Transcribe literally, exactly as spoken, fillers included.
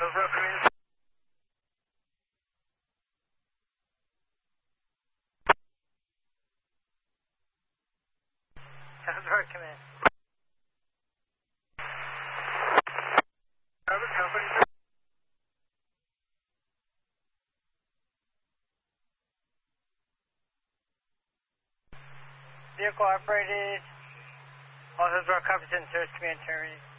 Hillsborough, come in. Hillsborough, come in. Private company. Vehicle operated. All Hillsborough Competence Service Command terminated.